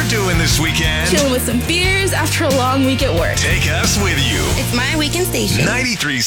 doing this weekend? Chilling with some beers after a long week at work. Take us with you. It's my weekend station. 93